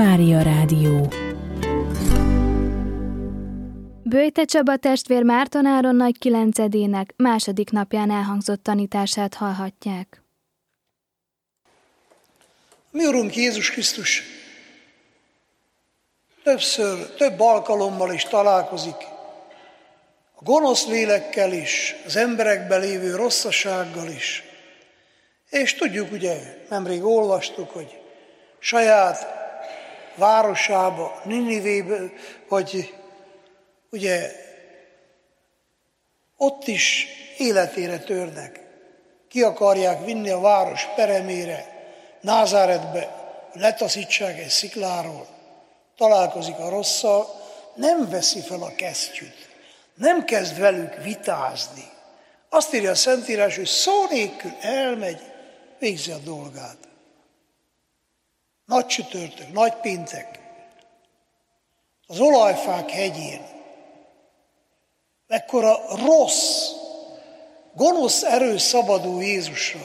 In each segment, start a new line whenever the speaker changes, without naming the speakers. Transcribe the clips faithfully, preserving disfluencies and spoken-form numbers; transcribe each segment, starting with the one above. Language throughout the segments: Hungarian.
Mária Rádió.
Böjte Csaba testvér Márton Áron nagykilencedének második napján elhangzott tanítását hallhatják.
Mi Urunk Jézus Krisztus többször, több alkalommal is találkozik a gonosz lélekkel is, az emberekben lévő rosszasággal is. És tudjuk, ugye, nemrég olvastuk, hogy saját városába, Ninivébe, hogy ugye ott is életére törnek. Ki akarják vinni a város peremére, Názáretbe, hogy letaszítsák egy szikláról. Találkozik a rosszal, nem veszi fel a kesztyűt, nem kezd velük vitázni. Azt írja a Szentírás, hogy szó nélkül elmegy, végzi a dolgát. Nagy csütörtök, nagy péntek, az olajfák hegyén, mekkora rossz, gonosz erő szabadul Jézusra.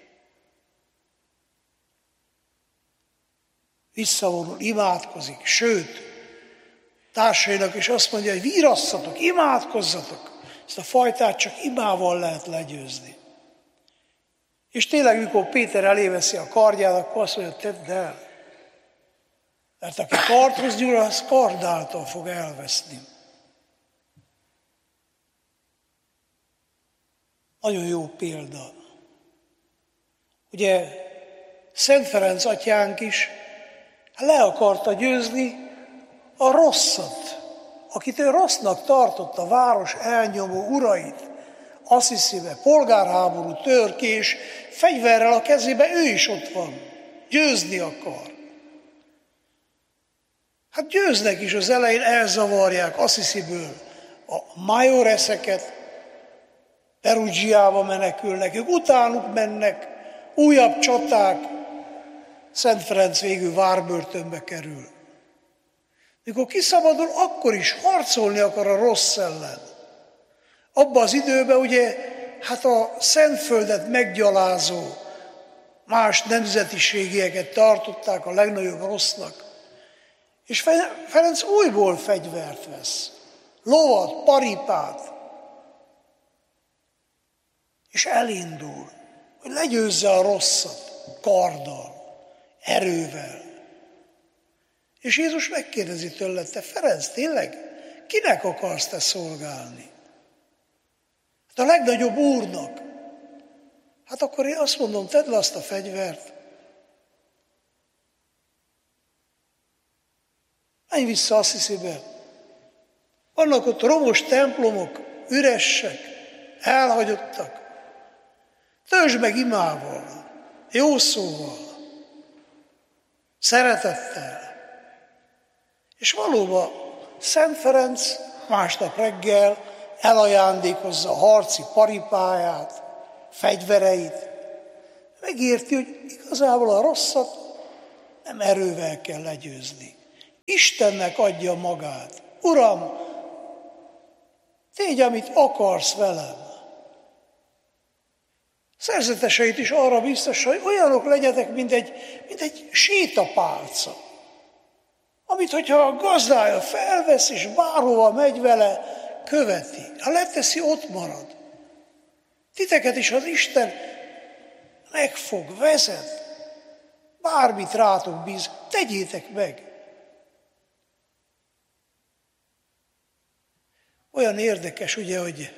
Visszavonul, imádkozik, sőt, társainak is azt mondja, hogy vírasszatok, imádkozzatok. Ezt a fajtát csak imával lehet legyőzni. És tényleg, mikor Péter eléveszi a kardját, akkor azt mondja, tedd el. Mert aki kardhoz nyúl, az kardáltal fog elveszni. Nagyon jó példa. Ugye Szent Ferenc atyánk is le akarta győzni a rosszat, akit ő rossznak tartott, a város elnyomó urait, Assziszébe, polgárháború tör ki, és fegyverrel a kezébe ő is ott van. Győzni akar. Hát győznek is, az elején elzavarják Asszisziből a majoreszeket, Perugiába menekülnek, ők utánuk mennek, újabb csaták, Szent Ferenc végül várbörtönbe kerül. Mikor kiszabadul, akkor is harcolni akar a rossz ellen. Abban az időben ugye, hát a Szentföldet meggyalázó más nemzetiségieket tartották a legnagyobb rossznak. És Ferenc újból fegyvert vesz, lovat, paripát, és elindul, hogy legyőzze a rosszat karddal, erővel. És Jézus megkérdezi tőle, te Ferenc, tényleg, kinek akarsz te szolgálni? Hát a legnagyobb úrnak. Hát akkor én azt mondom, tedd le azt a fegyvert. Menj vissza Assziszébe. Vannak ott romos templomok, üresek, elhagyottak. Töltsd meg imával, jó szóval, szeretettel. És valóban Szent Ferenc másnap reggel elajándékozza a harci paripáját, fegyvereit. Megérti, hogy igazából a rosszat nem erővel kell legyőzni. Istennek adja magát. Uram, tégy, amit akarsz velem. Szerzeteseit is arra biztosan, hogy olyanok legyetek, mint egy, mint egy sétapálca, amit, hogyha a gazdája felvesz, és bárhova megy vele, követi. Ha leteszi, ott marad. Titeket is az Isten megfog, vezet. Bármit rátok bíz, tegyétek meg. Olyan érdekes, ugye, hogy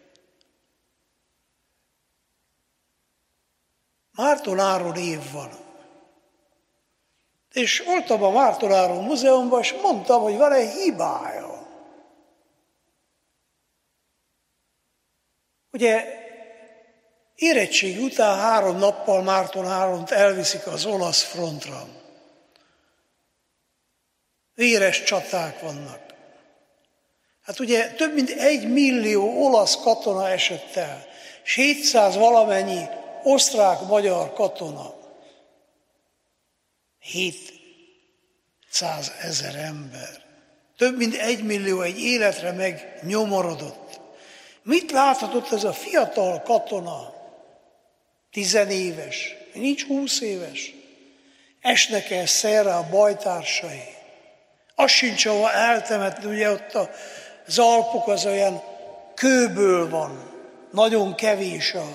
Márton Áron év van. És voltam a Márton Áron múzeumban, és mondtam, hogy van egy hibája. Ugye érettség után három nappal Márton Áront elviszik az olasz frontra. Véres csaták vannak. Hát ugye több mint egy millió olasz katona esett el, és hétszáz valamennyi osztrák-magyar katona. hétszázezer ember. Több mint egy millió egy életre megnyomorodott. Mit láthatott ez a fiatal katona? Tizenéves, nincs húsz éves. Esnek el szerre a bajtársai. Az sincs, ahova eltemetni, ugye ott az Alpok az olyan kőből van, nagyon kevés a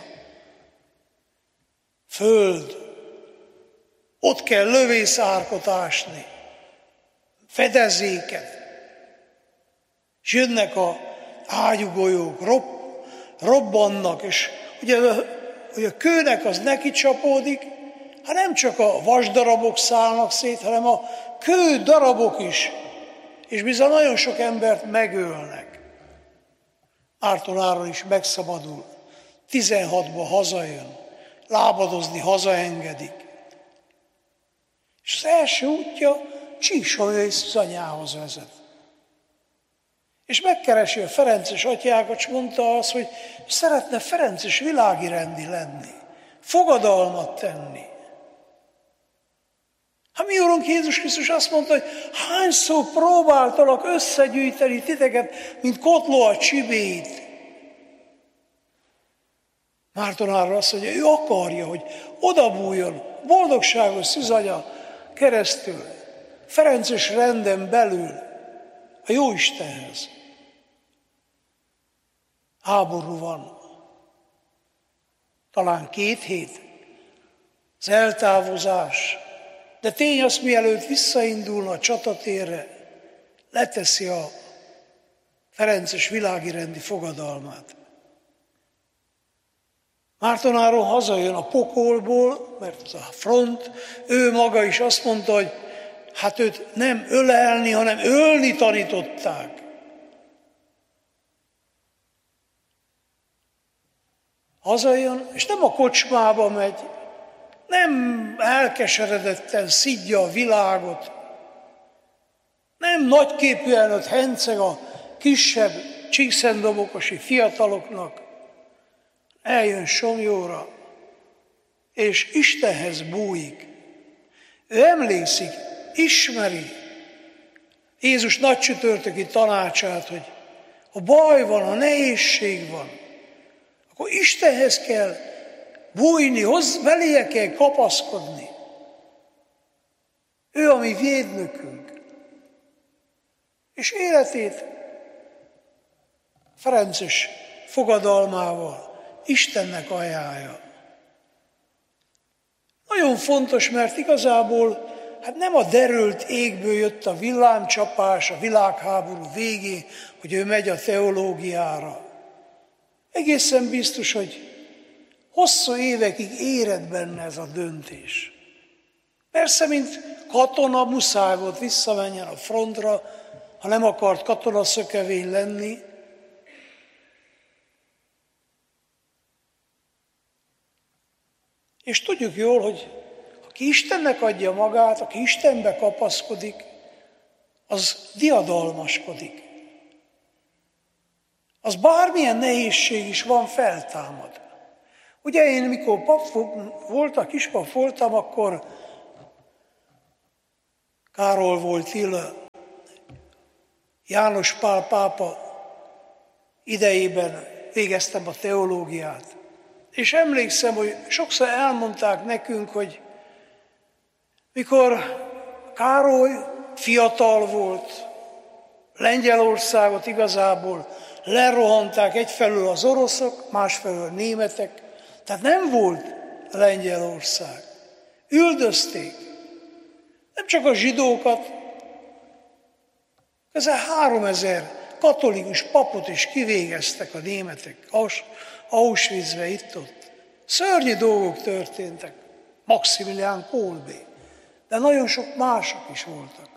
föld. Ott kell lövészárkot ásni, fedezéket. És jönnek a ágyugolyók, rob, robbannak, és ugye hogy a kőnek az neki csapódik, hát nem csak a vasdarabok szállnak szét, hanem a kő darabok is, és bizony nagyon sok embert megölnek. Márton Áron is megszabadul, tizenhatban hazajön, lábadozni hazaengedik. És az első útja Csíksomlyai Szűzanyához vezet. És megkeresi a ferences atyákat, és mondta azt, hogy szeretne ferences világi rendi lenni, fogadalmat tenni. Hát mi Urunk Jézus Krisztus azt mondta, hogy hányszor próbáltalak összegyűjteni titeket, mint kotló a csibét. Márton Áron azt mondja, ő akarja, hogy odabújjon boldogságos Szűzanya keresztül, ferences renden belül a Jóistenhez. Háború van. Talán két hét. Az eltávozás. De tény az, mielőtt visszaindulna a csatatérre, leteszi a ferences világi rendi fogadalmát. Márton Áron hazajön a pokolból, mert a front, ő maga is azt mondta, hogy hát őt nem ölelni, hanem ölni tanították. Hazajön, és nem a kocsmába megy, nem elkeseredetten szidja a világot, nem nagyképűen ott henceg a kisebb csíkszendobokosi fiataloknak, eljön Somlyóra, és Istenhez bújik. Ő emlékszik, ismeri Jézus nagycsütörtöki tanácsát, hogy ha baj van, ha nehézség van, akkor Istenhez kell bújni, hoz, beléje kell kapaszkodni. Ő a mi védnökünk. És életét ferences fogadalmával Istennek ajánlja. Nagyon fontos, mert igazából hát nem a derült égből jött a villámcsapás a világháború végén, hogy ő megy a teológiára. Egészen biztos, hogy hosszú évekig érett benne ez a döntés. Persze, mint katona muszáj volt visszamenjen a frontra, ha nem akart katonaszökevény lenni. És tudjuk jól, hogy aki Istennek adja magát, aki Istenbe kapaszkodik, az diadalmaskodik. Az bármilyen nehézség is van, feltámad. Ugye én, mikor pap voltam, kispap voltam, akkor Károly volt Illa, János Pál pápa idejében végeztem a teológiát. És emlékszem, hogy sokszor elmondták nekünk, hogy mikor Károly fiatal volt, Lengyelországot igazából lerohanták egyfelől az oroszok, másfelől a németek, tehát nem volt Lengyelország. Üldözték. Nem csak a zsidókat, közel háromezer katolikus papot is kivégeztek a németek Auschwitzbe itt-ott. Szörnyű dolgok történtek. Maximilián Kolbe. De nagyon sok mások is voltak.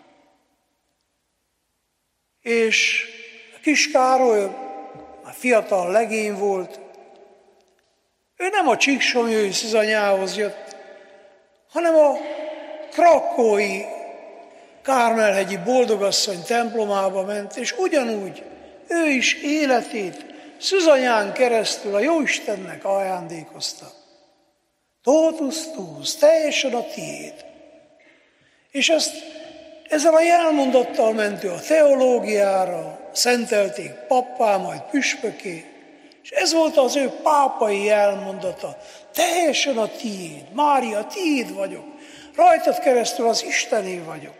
És a kis Károly, a fiatal legény volt, ő nem a Csíksomlyai Szűzanyához jött, hanem a krakói Kármelhegyi Boldogasszony templomába ment, és ugyanúgy ő is életét Szűzanyán keresztül a Jóistennek ajándékozta. Totus tuus, teljesen a tiéd. És ezt ezzel a jelmondattal ment ő a teológiára, szentelték pappá, majd püspöké, és ez volt az ő pápai jelmondata. Teljesen a tiéd, Mária, tiéd vagyok. Rajtad keresztül az Istené vagyok.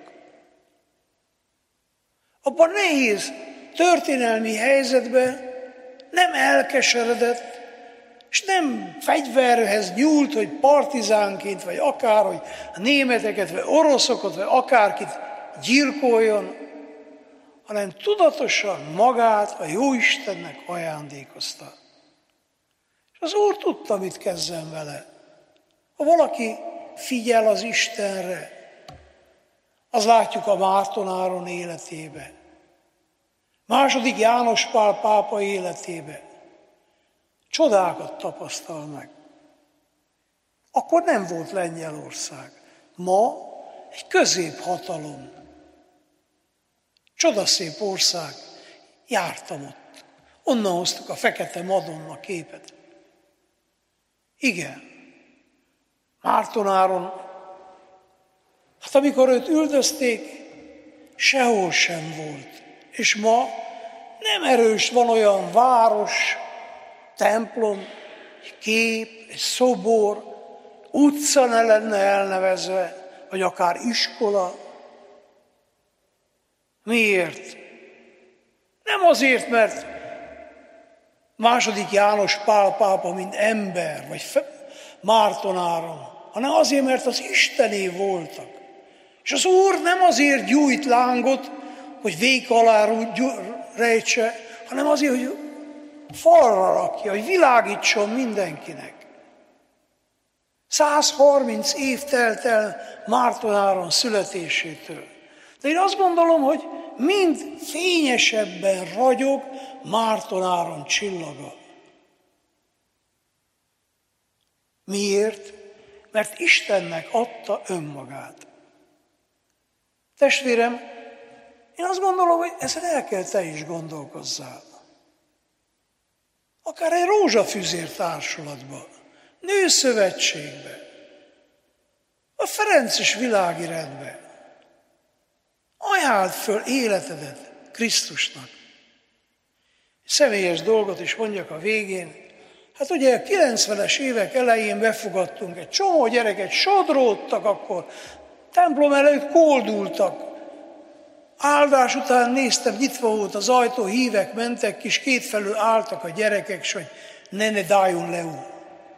Abban nehéz történelmi helyzetben nem elkeseredett, és nem fegyverhez nyúlt, hogy partizánként, vagy akár, hogy a németeket, vagy oroszokat, vagy akárkit gyilkoljon, hanem tudatosan magát a Jóistennek ajándékozta. És az Úr tudta, mit kezdjen vele. Ha valaki figyel az Istenre, az látjuk a Márton Áron életébe, második János Pál pápa életébe. Csodákat tapasztal meg. Akkor nem volt Lengyelország. Ma egy középhatalom. Csodaszép ország. Jártam ott. Onnan hoztuk a fekete Madonna képet. Igen. Márton Áron, hát amikor őt üldözték, sehol sem volt. És ma nem erős, van olyan város, templom, egy kép, egy szobor, utca ne lenne elnevezve, vagy akár iskola. Miért? Nem azért, mert második János Pál pápa, mint ember, vagy Márton Áron, hanem azért, mert az Istené voltak. És az Úr nem azért gyújt lángot, hogy vék alá rejtse, hanem azért, hogy falra rakja, hogy világítson mindenkinek. száz harminc év telt el Márton Áron születésétől. De én azt gondolom, hogy mind fényesebben ragyog Márton Áron csillaga. Miért? Mert Istennek adta önmagát. Testvérem, én azt gondolom, hogy ezen el kell te is gondolkozzál. Akár egy rózsafűzér társulatban, nőszövetségbe, a ferences világi rendbe. Ajánld föl életedet Krisztusnak. Személyes dolgot is mondjak a végén. Hát ugye a kilencvenes évek elején befogadtunk egy csomó gyereket, sodródtak akkor, templom előtt koldultak. Áldás után néztem, nyitva volt az ajtó, hívek mentek, és kétfelől álltak a gyerekek, és hogy ne ne dáljon le úr.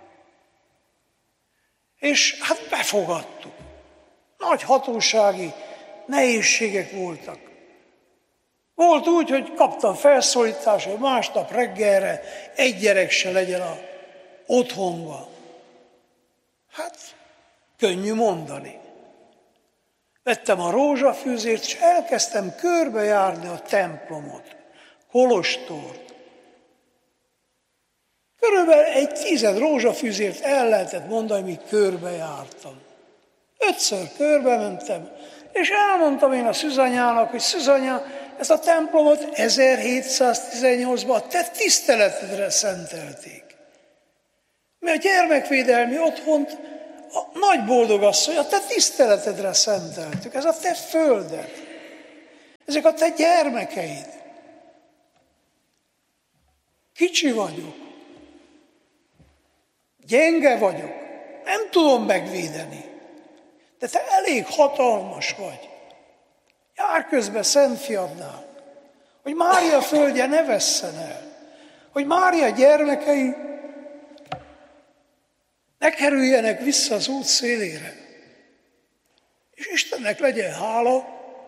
És hát befogadtuk. Nagy hatósági nehézségek voltak. Volt úgy, hogy kaptam felszólítást, hogy másnap reggelre egy gyerek se legyen a otthonban. Hát, könnyű mondani. Vettem a rózsafűzért, és elkezdtem körbejárni a templomot, kolostort. Körülbelül egy tized rózsafűzért el lehetett mondani, míg körbejártam. Ötször körbe mentem, és elmondtam én a Szűzanyának, hogy Szűzanya, ezt a templomot ezerhétszáztizennyolcban a te tiszteletedre szentelték. Mi a gyermekvédelmi otthont a nagy boldogasszony, a te tiszteletedre szenteltük. Ez a te földed. Ezek a te gyermekeid. Kicsi vagyok. Gyenge vagyok. Nem tudom megvédeni. De te elég hatalmas vagy. Jár közbe Szent Fiadnál, hogy Mária földje ne vesszen el, hogy Mária gyermekei ne kerüljenek vissza az út szélére. És Istennek legyen hála,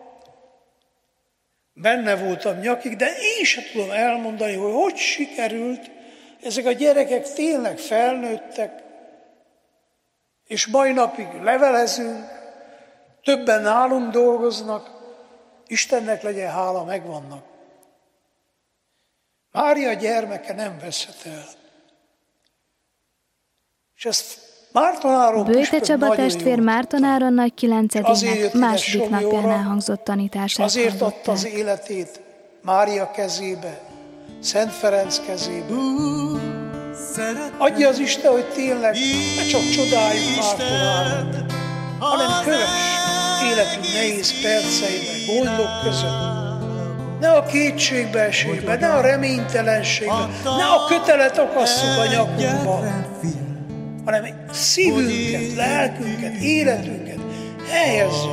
benne voltam nyakig, de én sem tudom elmondani, hogy hogy sikerült, ezek a gyerekek tényleg felnőttek, és mai napig levelezünk, többen nálunk dolgoznak, Istennek legyen hála, megvannak. Mária gyermeke nem veszhet el. És ezt Márton Áron
Böjte Csaba testvér Márton Áron nagy kilencedének második napján elhangzott tanítását
azért adta az életét Mária kezébe, Szent Ferenc kezébe. Adja az Isten, hogy tényleg ne csak csodáljuk Márton Áron, hanem kövess életünk nehéz perceiben, gondok között. Ne a kétségbeesésbe, ne a reménytelenségbe, ne a kötelet akasszuk a nyakunkba, hanem szívünket, lelkünket, életünket Helyezzük.